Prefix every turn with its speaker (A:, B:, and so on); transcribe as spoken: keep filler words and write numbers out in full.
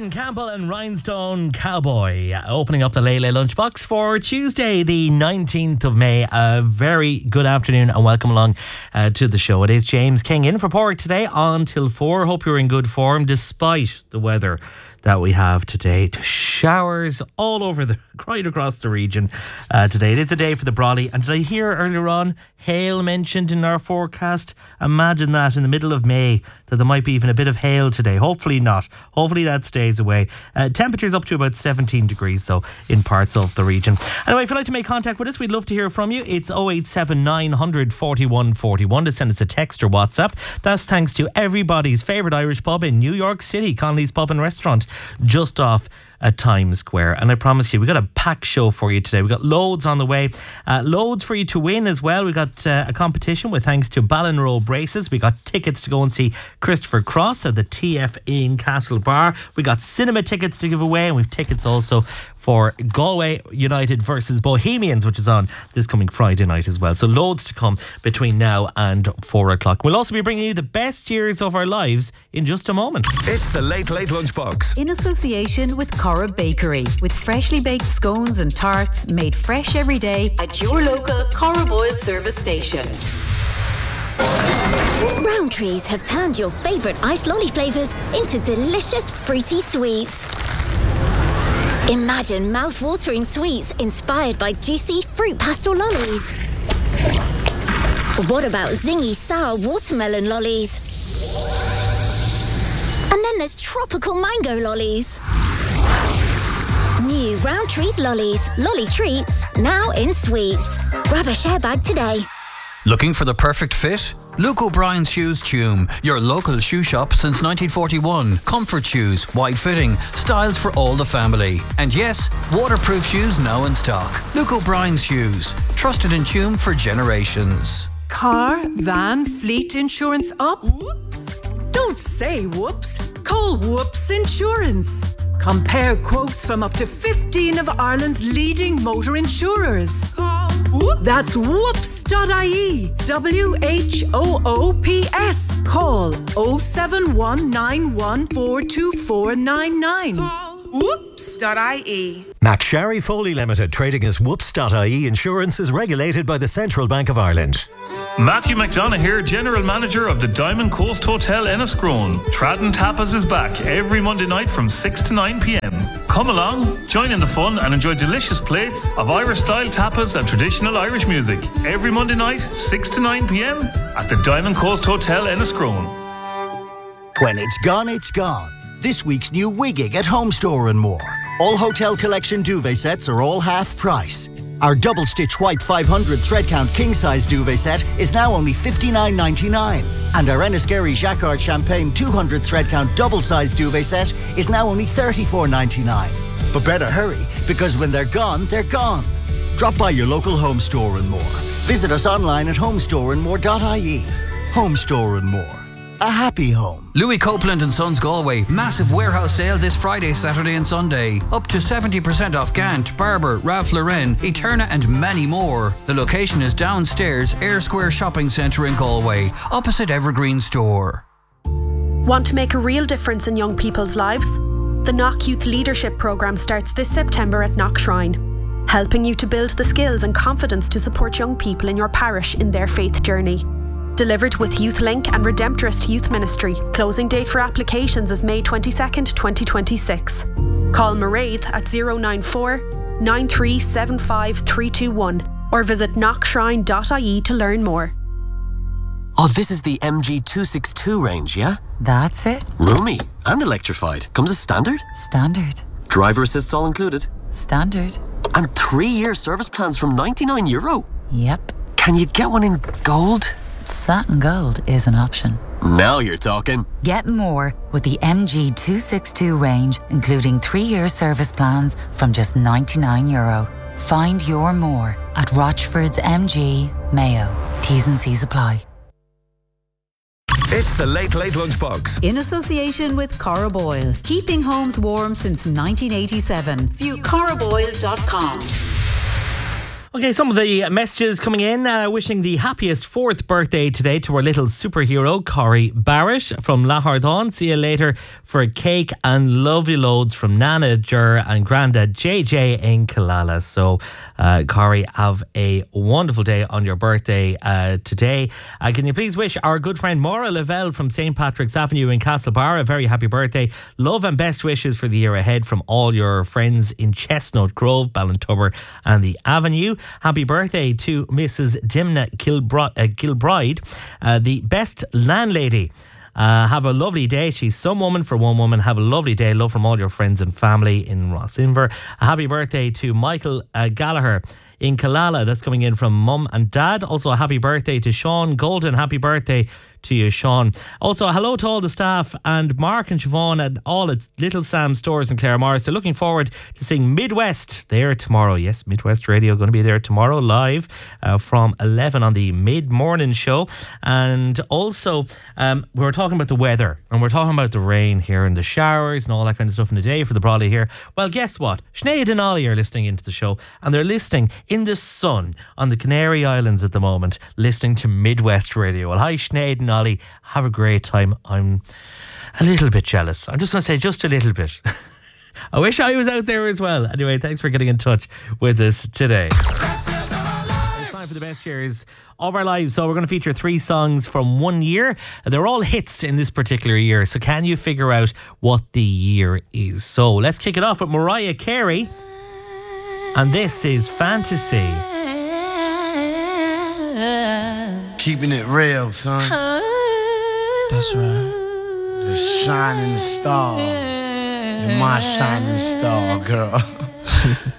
A: Glen Campbell and Rhinestone Cowboy opening up the Lay Lay Lunchbox for Tuesday the nineteenth of May. A very good afternoon and welcome along uh, to the show. It is James King in for Porrick today on till four. Hope you're in good form despite the weather that we have today. Showers all over the, right across the region uh, today. It is a day for the brolly. And did I hear earlier on hail mentioned in our forecast? Imagine that in the middle of May, that there might be even a bit of hail today. Hopefully not. Hopefully that stays away. Uh, temperatures up to about seventeen degrees though in parts of the region. Anyway, if you'd like to make contact with us, we'd love to hear from you. It's oh eight seven nine hundred forty-one forty-one to send us a text or WhatsApp. That's thanks to everybody's favourite Irish pub in New York City, Connolly's Pub and Restaurant, just off at Times Square. And I promise you, we got a packed show for you today. We got loads on the way, uh, loads for you to win as well. We got uh, a competition with thanks to Ballinroe Braces. We got tickets to go and see Christopher Cross at the T F in Castlebar. We got cinema tickets to give away, and we've tickets also for Galway United versus Bohemians, which is on this coming Friday night as well. So loads to come between now and four o'clock. We'll also be bringing you the best years of our lives in just a moment.
B: It's the Late Late Lunchbox
C: in association with Corra Bakery, with freshly baked scones and tarts made fresh every day at your local Corra Boyle service station.
D: Rowntree's have turned your favourite ice lolly flavours into delicious fruity sweets. Imagine mouth-watering sweets inspired by juicy fruit pastel lollies. What about zingy sour watermelon lollies? And then there's tropical mango lollies. New Rowntree's lollies, lolly treats, now in sweets. Grab a share bag today.
E: Looking for the perfect fit? Luke O'Brien's Shoes Tume, your local shoe shop since nineteen forty-one. Comfort shoes, wide fitting, styles for all the family. And yes, waterproof shoes now in stock. Luke O'Brien's Shoes, trusted in Tume for generations.
F: Car, van, fleet insurance up? Whoops. Don't say whoops. Call Whoops Insurance. Compare quotes from up to fifteen of Ireland's leading motor insurers. Call Whoops. That's whoops dot I E. W H O O P S. Call oh seven one nine one four two four nine nine. Call whoops dot I E.
G: McSharry Foley Limited, trading as whoops dot I E Insurance, is regulated by the Central Bank of Ireland.
H: Matthew McDonough here, General Manager of the Diamond Coast Hotel Enniscrone. Tradden Tapas is back every Monday night from six to nine p.m. Come along, join in the fun and enjoy delicious plates of Irish-style tapas and traditional Irish music. Every Monday night, six to nine p.m. at the Diamond Coast Hotel Enniscrone.
I: When it's gone, it's gone. This week's new Wigging at Home Store and More. All Hotel Collection duvet sets are all half price. Our double stitch white five hundred thread count king size duvet set is now only fifty-nine ninety-nine, and our Enniskerry Jacquard Champagne two hundred thread count double size duvet set is now only thirty-four ninety-nine. But better hurry, because when they're gone, they're gone. Drop by your local Home Store and More. Visit us online at home store and more dot I E. Home Store and More. A happy home.
E: Louis Copeland and Sons Galway, massive warehouse sale this Friday, Saturday and Sunday. Up to seventy percent off Gant, Barber, Ralph Lauren, Eterna and many more. The location is downstairs, Air Square Shopping Centre in Galway, opposite Evergreen Store.
J: Want to make a real difference in young people's lives? The Knock Youth Leadership Programme starts this September at Knock Shrine, helping you to build the skills and confidence to support young people in your parish in their faith journey. Delivered with YouthLink and Redemptorist Youth Ministry. Closing date for applications is May twenty-second, twenty twenty-six. Call Mairead at oh nine four, nine three seven five, three two one or visit knock shrine dot I E to learn more.
K: Oh, this is the M G two sixty-two range, yeah?
L: That's it.
K: Roomy and electrified. Comes as standard?
L: Standard.
K: Driver assists all included?
L: Standard.
K: And three-year service plans from ninety-nine euro?
L: Yep.
K: Can you get one in gold?
L: Satin Gold is an option.
K: Now you're talking.
L: Get more with the M G two sixty-two range, including three-year service plans from just ninety-nine euro. Find your more at Rochford's M G, Mayo. T's and C's apply.
B: It's the Late Late Lunchbox
C: in association with Corra Boyle, keeping homes warm since nineteen eighty-seven. View corra boyle dot com.
A: Okay, some of the messages coming in, uh, wishing the happiest fourth birthday today to our little superhero, Corey Barrett from Lahardon. See you later for a cake and lovely loads from Nana Jur and Grandad J J in Killala. So, uh, Corey, have a wonderful day on your birthday uh, today. Uh, can you please wish our good friend Maura Lavelle from Saint Patrick's Avenue in Castlebar a very happy birthday. Love and best wishes for the year ahead from all your friends in Chestnut Grove, Ballintubber and the Avenue. Happy birthday to Missus Dimna Kilbri- uh, Kilbride, uh, the best landlady. Uh, have a lovely day. She's some woman for one woman. Have a lovely day. Love from all your friends and family in Rossinver. A happy birthday to Michael uh, Gallagher in Killala. That's coming in from Mum and Dad. Also a happy birthday to Sean Golden. Happy birthday to you, Sean. Also, hello to all the staff and Mark and Siobhan at all at Little Sam's stores in Claremorris. They're looking forward to seeing Midwest there tomorrow. Yes, Midwest Radio going to be there tomorrow live uh, from eleven on the mid-morning show. And also, um, we were talking about the weather and we're talking about the rain here and the showers and all that kind of stuff in the day for the Brawley here. Well, guess what? Sinead and Ollie are listening into the show and they're listening in the sun on the Canary Islands at the moment, listening to Midwest Radio. Well, hi Sinead and Ollie, have a great time. I'm a little bit jealous. I'm just going to say just a little bit. I wish I was out there as well. Anyway, thanks for getting in touch with us today. It's time for the best years of our lives. So we're going to feature three songs from one year. They're all hits in this particular year. So can you figure out what the year is? So let's kick it off with Mariah Carey. And this is Fantasy.
M: Keeping it real, son.
N: That's right.
M: The shining star. You're my shining star, girl.